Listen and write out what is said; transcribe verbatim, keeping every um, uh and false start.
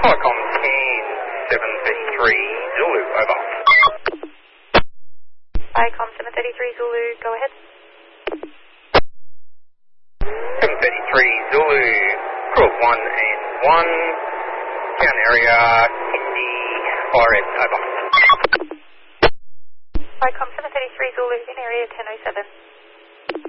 Telecom ten seven thirty-three Zulu, over. Icom seven thirty-three Zulu, go ahead. seven thirty-three Zulu, Cruise one and one, town area, Hindi, Forest, over. Icom seven thirty-three Zulu, in area ten oh seven.